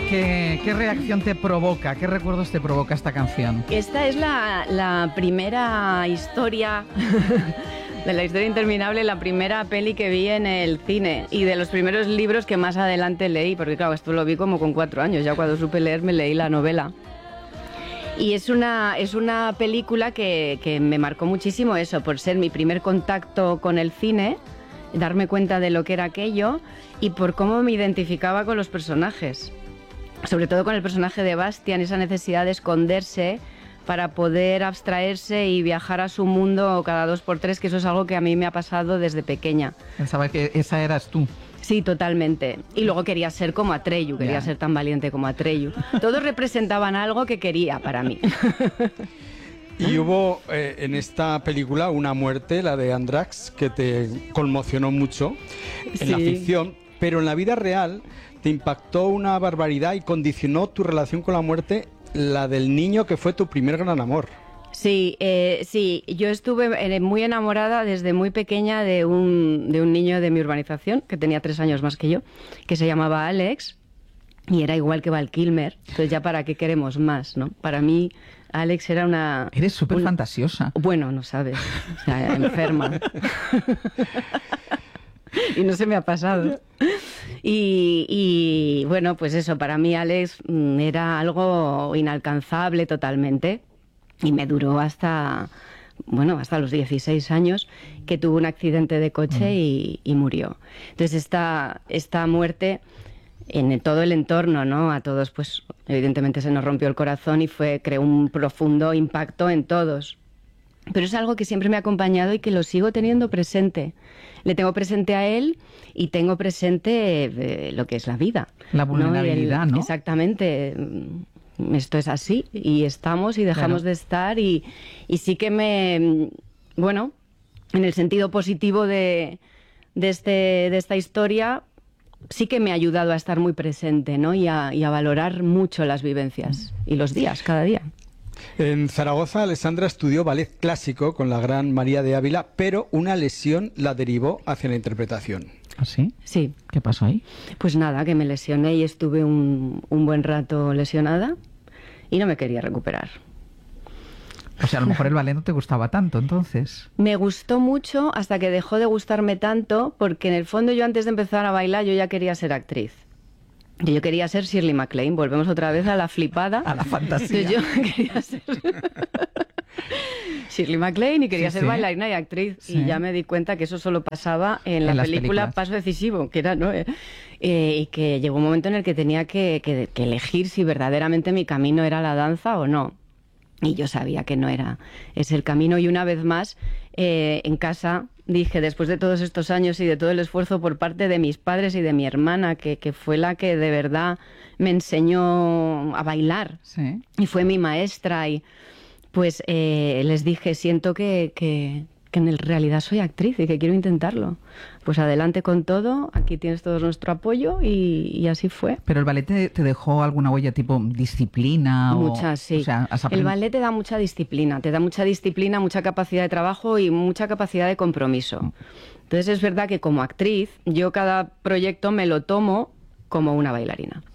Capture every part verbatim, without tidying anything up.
¿Qué, qué reacción te provoca? ¿Qué recuerdos te provoca esta canción? Esta es la, la primera historia de la historia interminable, la primera peli que vi en el cine y de los primeros libros que más adelante leí, porque claro, esto lo vi como con cuatro años, ya cuando supe leer me leí la novela. Y es una, es una película que, que me marcó muchísimo eso, por ser mi primer contacto con el cine, darme cuenta de lo que era aquello y por cómo me identificaba con los personajes. Sobre todo con el personaje de Bastian, esa necesidad de esconderse para poder abstraerse y viajar a su mundo cada dos por tres, que eso es algo que a mí me ha pasado desde pequeña. Pensaba que esa eras tú. Sí, totalmente. Y luego quería ser como Atreyu, quería yeah. ser tan valiente como Atreyu. Todos representaban algo que quería para mí. Y hubo eh, en esta película una muerte, la de Andrax, que te conmocionó mucho en sí. la ficción, pero en la vida real te impactó una barbaridad y condicionó tu relación con la muerte, la del niño que fue tu primer gran amor. Sí, eh, sí, yo estuve muy enamorada desde muy pequeña de un, de un niño de mi urbanización, que tenía tres años más que yo, que se llamaba Alex, y era igual que Val Kilmer, entonces ya para qué queremos más, ¿no? Para mí Alex era una... Eres súper un, fantasiosa. Bueno, no sabes, o sea, enferma. Y no se me ha pasado. Y, y bueno, pues eso, para mí Alex era algo inalcanzable totalmente. Y me duró hasta, bueno, hasta los dieciséis años, que tuvo un accidente de coche mm. y, y murió. Entonces esta, esta muerte en todo el entorno, ¿no? A todos, pues evidentemente se nos rompió el corazón y fue, creó un profundo impacto en todos. Pero es algo que siempre me ha acompañado y que lo sigo teniendo presente. Le tengo presente a él y tengo presente eh, lo que es la vida. La vulnerabilidad, ¿no? El, ¿no? Exactamente. Esto es así y estamos y dejamos claro. de estar y, y sí que me... Bueno, en el sentido positivo de, de, este, de esta historia, sí que me ha ayudado a estar muy presente, ¿no? Y a, y a valorar mucho las vivencias y los días, cada día. En Zaragoza, Alessandra estudió ballet clásico con la gran María de Ávila, pero una lesión la derivó hacia la interpretación. ¿Ah, sí? Sí. ¿Qué pasó ahí? Pues nada, que me lesioné y estuve un, un buen rato lesionada y no me quería recuperar. O sea, a lo mejor el ballet no te gustaba tanto, entonces. Me gustó mucho hasta que dejó de gustarme tanto, porque en el fondo yo antes de empezar a bailar yo ya quería ser actriz. Yo quería ser Shirley MacLaine, volvemos otra vez a la flipada. A la fantasía. Yo quería ser Shirley MacLaine y quería sí, ser sí. bailarina y actriz. Sí. Y ya me di cuenta que eso solo pasaba en, en la película películas. Paso Decisivo, que era, ¿no? Eh, y que llegó un momento en el que tenía que, que, que elegir si verdaderamente mi camino era la danza o no. Y yo sabía que no era ese el camino. Y una vez más, eh, en casa dije, después de todos estos años y de todo el esfuerzo por parte de mis padres y de mi hermana, que, que fue la que de verdad me enseñó a bailar, sí. y fue mi maestra, y pues eh, les dije, siento que, que, que en realidad soy actriz y que quiero intentarlo. Pues adelante con todo, aquí tienes todo nuestro apoyo y, y así fue. ¿Pero el ballet te, te dejó alguna huella tipo disciplina? Mucha, o, sí. O sea, ¿has el ballet te da mucha disciplina, te da mucha disciplina, mucha capacidad de trabajo y mucha capacidad de compromiso. Entonces es verdad que como actriz, yo cada proyecto me lo tomo como una bailarina.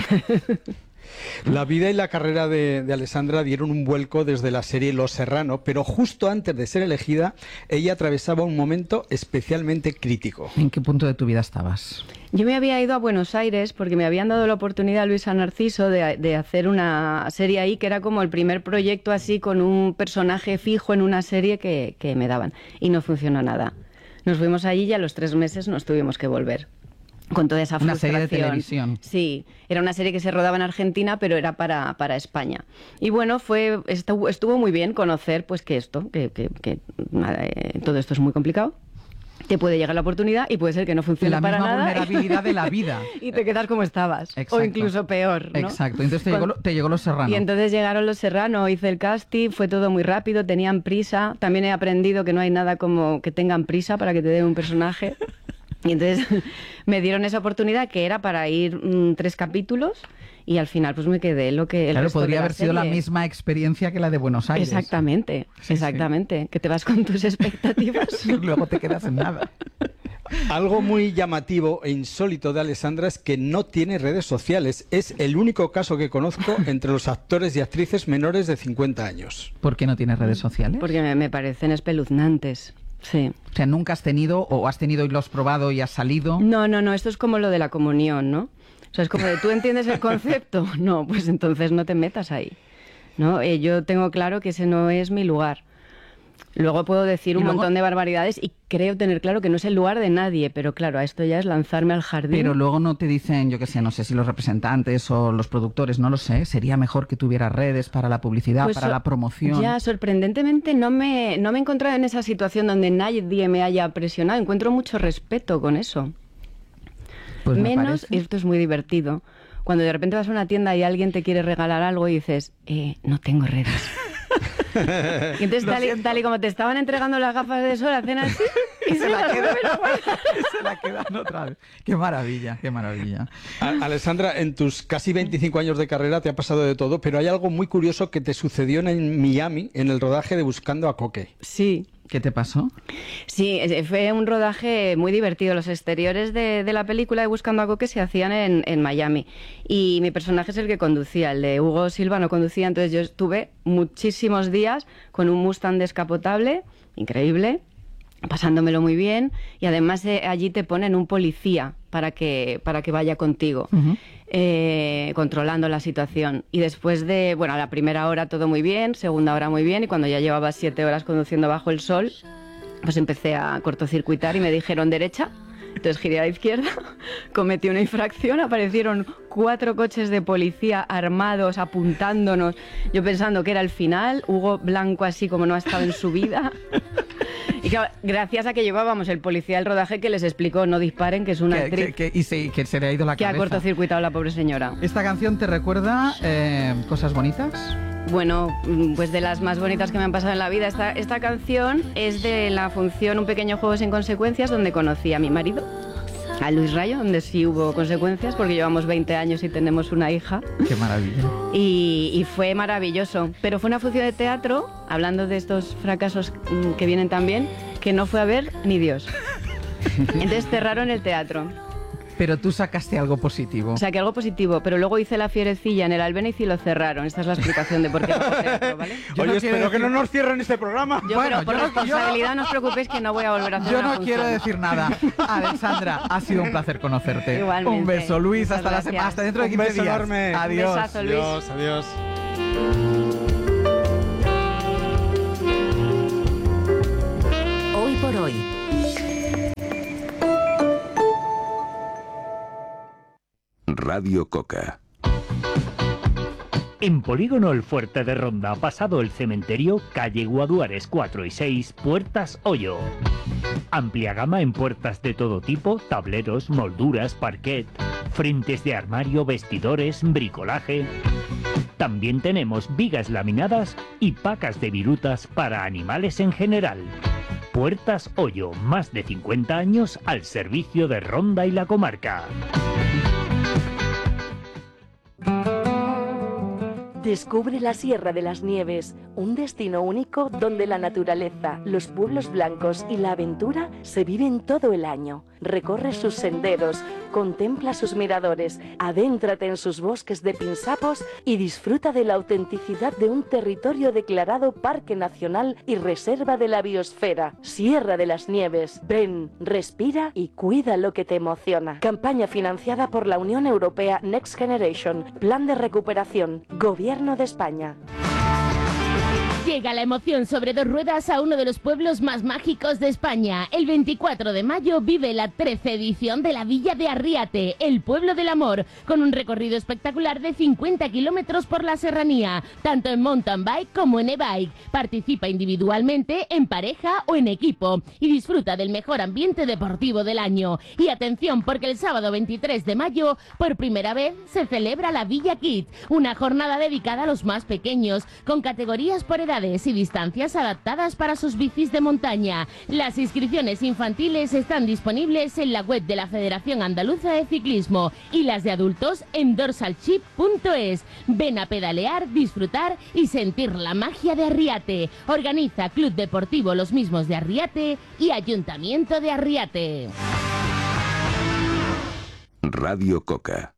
La vida y la carrera de, de Alessandra dieron un vuelco desde la serie Los Serrano, pero justo antes de ser elegida, ella atravesaba un momento especialmente crítico. ¿En qué punto de tu vida estabas? Yo me había ido a Buenos Aires porque me habían dado la oportunidad, Luisa Narciso, de, de hacer una serie ahí, que era como el primer proyecto así con un personaje fijo en una serie que, que me daban. Y no funcionó nada. Nos fuimos allí y a los tres meses nos tuvimos que volver. Con toda esa frustración. Una serie de televisión. Sí, era una serie que se rodaba en Argentina, pero era para, para España. Y bueno, fue estuvo, estuvo muy bien conocer pues que esto, que, que, que eh, todo esto es muy complicado. Te puede llegar la oportunidad y puede ser que no funcione la para misma nada. vulnerabilidad de la vida. Y te quedas como estabas. Exacto. O incluso peor, ¿no? Exacto. Entonces te, Cuando... llegó, te llegó Los Serrano. Y entonces llegaron Los Serrano, hice el casting, fue todo muy rápido, tenían prisa. También he aprendido que no hay nada como que tengan prisa para que te den un personaje. Y entonces me dieron esa oportunidad que era para ir mmm, tres capítulos y al final pues me quedé lo que... El claro, resto podría de la haber sido serie. La misma experiencia que la de Buenos Aires. Exactamente, sí, exactamente. Sí. Que te vas con tus expectativas. Y luego te quedas en nada. Algo muy llamativo e insólito de Alessandra es que no tiene redes sociales. Es el único caso que conozco entre los actores y actrices menores de cincuenta años. ¿Por qué no tienes redes sociales? Porque me, me parecen espeluznantes. Sí. O sea, ¿nunca has tenido o has tenido y lo has probado y has salido? No, no, no, esto es como lo de la comunión, ¿no? O sea, es como de, ¿tú entiendes el concepto? No, pues entonces no te metas ahí, ¿no? Eh, yo tengo claro que ese no es mi lugar. Luego puedo decir un luego... montón de barbaridades y creo tener claro que no es el lugar de nadie, pero claro, esto ya es lanzarme al jardín. Pero luego no te dicen, yo qué sé, no sé si los representantes o los productores, no lo sé, sería mejor que tuvieras redes para la publicidad, pues para so- la promoción. Ya, sorprendentemente no me, no me he encontrado en esa situación donde nadie me haya presionado. Encuentro mucho respeto con eso. Pues me Menos, parece. esto es muy divertido, cuando de repente vas a una tienda y alguien te quiere regalar algo y dices, eh, no tengo redes. Y entonces, tal y, tal y como te estaban entregando las gafas de sol, hacen así y se, se la las quedan, vuelven a guardar. se la quedan otra vez. Qué maravilla, qué maravilla. A- Alessandra, en tus casi veinticinco años de carrera te ha pasado de todo, pero hay algo muy curioso que te sucedió en Miami, en el rodaje de Buscando a Coque. Sí. ¿Qué te pasó? Sí, es- fue un rodaje muy divertido. Los exteriores de, de la película de Buscando a Coque se hacían en, en Miami. Y mi personaje es el que conducía, el de Hugo Silva no conducía. Entonces yo estuve muchísimos días con un Mustang descapotable, increíble, pasándomelo muy bien. Y además eh, allí te ponen un policía para que, para que vaya contigo. Uh-huh. Eh, controlando la situación. Y después de, bueno, la primera hora todo muy bien, segunda hora muy bien, y cuando ya llevaba siete horas conduciendo bajo el sol, pues empecé a cortocircuitar y me dijeron derecha. Entonces giré a la izquierda, cometí una infracción, aparecieron cuatro coches de policía armados apuntándonos, yo pensando que era el final, Hugo blanco así como no ha estado en su vida. Y claro, gracias a que llevábamos el policía del rodaje que les explicó no disparen, que es una Que, actriz que, que, y se, que se le ha ido la que ha cabeza. cortocircuitado a la pobre señora. ¿Esta canción te recuerda eh, cosas bonitas? Bueno, pues de las más bonitas que me han pasado en la vida. Esta, esta canción es de la función Un pequeño juego sin consecuencias, donde conocí a mi marido, a Luis Rayo, donde sí hubo consecuencias, porque llevamos veinte años y tenemos una hija. Qué maravilla. Y, y fue maravilloso. Pero fue una función de teatro, hablando de estos fracasos mm, que vienen también, que no fue a ver ni Dios. Entonces cerraron el teatro. Pero tú sacaste algo positivo. O sea, que algo positivo, pero luego hice la fierecilla en el Albéniz y lo cerraron. Esta es la explicación de por qué no fue teatro, ¿vale? Yo Oye, no espero quiero que no decir- nos cierren este programa. Yo, Bueno, pero por yo no- responsabilidad no os preocupéis que no voy a volver a hacer Yo una no función. quiero decir nada. Alexandra, ha sido un placer conocerte. Igualmente. Un beso, Luis. Muchas Hasta, la gracias. sema- hasta dentro de Un quince beso días. enorme. Adiós. Un besazo, Luis. Adiós, adiós. Hoy por hoy. Radio Coca. En Polígono El Fuerte de Ronda, pasado el cementerio, calle Guaduares cuatro y seis, Puertas Hoyo. Amplia gama en puertas de todo tipo, tableros, molduras, parquet, frentes de armario, vestidores, bricolaje. También tenemos vigas laminadas y pacas de virutas para animales en general. Puertas Hoyo, más de cincuenta años al servicio de Ronda y la comarca. Descubre la Sierra de las Nieves, un destino único donde la naturaleza, los pueblos blancos y la aventura se viven todo el año. Recorre sus senderos, contempla sus miradores, adéntrate en sus bosques de pinsapos y disfruta de la autenticidad de un territorio declarado Parque Nacional y Reserva de la Biosfera. Sierra de las Nieves. Ven, respira y cuida lo que te emociona. Campaña financiada por la Unión Europea Next Generation. Plan de recuperación. Gobierno de España. Llega la emoción sobre dos ruedas a uno de los pueblos más mágicos de España. El veinticuatro de mayo vive la trece edición de la Villa de Arriate, el pueblo del amor, con un recorrido espectacular de cincuenta kilómetros por la serranía, tanto en mountain bike como en e-bike. Participa individualmente, en pareja o en equipo y disfruta del mejor ambiente deportivo del año. Y atención, porque el sábado veintitrés de mayo, por primera vez, se celebra la Villa Kids, una jornada dedicada a los más pequeños, con categorías por edades y distancias adaptadas para sus bicis de montaña. Las inscripciones infantiles están disponibles en la web de la Federación Andaluza de Ciclismo y las de adultos en dorsalchip punto es. Ven a pedalear, disfrutar y sentir la magia de Arriate. Organiza Club Deportivo Los Mismos de Arriate y Ayuntamiento de Arriate. Radio Coca.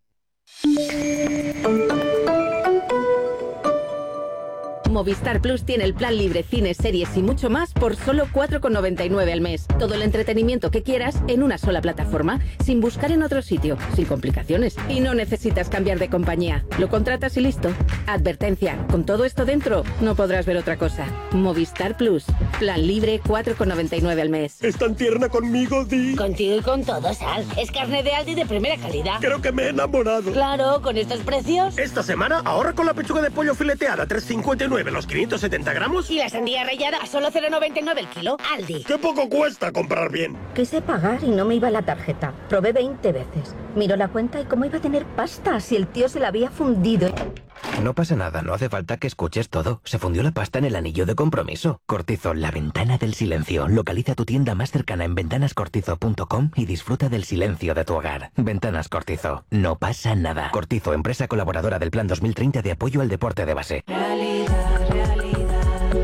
Movistar Plus tiene el plan libre, cines, series y mucho más por solo cuatro con noventa y nueve al mes. Todo el entretenimiento que quieras en una sola plataforma, sin buscar en otro sitio, sin complicaciones. Y no necesitas cambiar de compañía. Lo contratas y listo. Advertencia, con todo esto dentro, no podrás ver otra cosa. Movistar Plus. Plan libre, cuatro con noventa y nueve al mes. ¿Es tan tierna conmigo, Di? Contigo y con todo, Sal. Es carne de Aldi de primera calidad. Creo que me he enamorado. Claro, con estos precios. Esta semana ahorra con la pechuga de pollo fileteada, tres cincuenta y nueve los quinientos setenta gramos. Y la sandía rallada a solo cero noventa y nueve el kilo. Aldi. ¡Qué poco cuesta comprar bien! Quise pagar y no me iba la tarjeta. Probé veinte veces. Miró la cuenta y cómo iba a tener pasta si el tío se la había fundido. No pasa nada, no hace falta que escuches todo. Se fundió la pasta en el anillo de compromiso. Cortizo, la ventana del silencio. Localiza tu tienda más cercana en ventanas cortizo punto com y disfruta del silencio de tu hogar. Ventanas Cortizo. No pasa nada. Cortizo, empresa colaboradora del Plan dos mil treinta de apoyo al deporte de base. Realidad, realidad.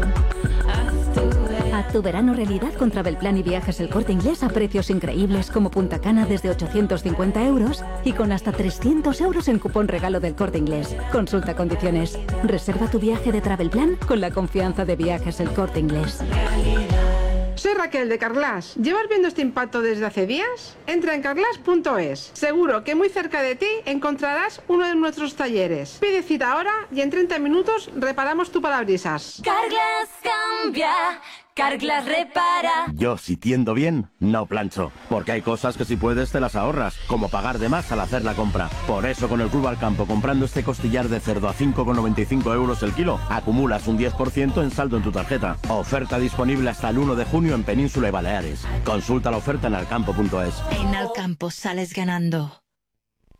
Haz tu verano realidad con Travelplan y Viajes El Corte Inglés a precios increíbles como Punta Cana desde ochocientos cincuenta euros y con hasta trescientos euros en cupón regalo del Corte Inglés. Consulta condiciones. Reserva tu viaje de Travelplan con la confianza de Viajes El Corte Inglés. Soy Raquel de Carglass. ¿Llevas viendo este impacto desde hace días? Entra en carglass punto es. Seguro que muy cerca de ti encontrarás uno de nuestros talleres. Pide cita ahora y en treinta minutos reparamos tu parabrisas. Carglass cambia, Carglass repara. Yo, si tiendo bien, no plancho. Porque hay cosas que si puedes te las ahorras, como pagar de más al hacer la compra. Por eso con el Club al Campo, comprando este costillar de cerdo a cinco con noventa y cinco euros el kilo, acumulas un diez por ciento en saldo en tu tarjeta. Oferta disponible hasta el uno de junio en Península y Baleares. Consulta la oferta en alcampo punto es. En Alcampo sales ganando.